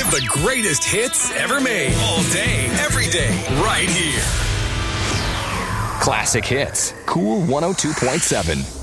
The greatest hits ever made. All day, every day, right here. Classic Hits. Cool 102.7.